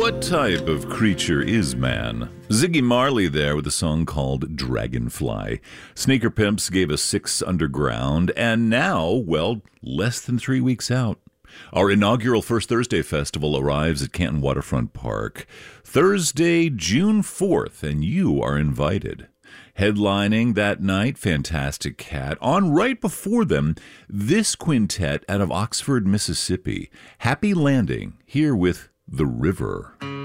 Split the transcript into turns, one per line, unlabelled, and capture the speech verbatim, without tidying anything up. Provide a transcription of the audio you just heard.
What type of creature is man? Ziggy Marley there with a song called Dragonfly. Sneaker Pimps gave us Six Underground, and now, well, less than three weeks out, our inaugural First Thursday Festival arrives at Canton Waterfront Park. Thursday, June fourth, and you are invited. Headlining that night, Fantastic Cat. On right before them, this quintet out of Oxford, Mississippi. Happy Landing, here with The River.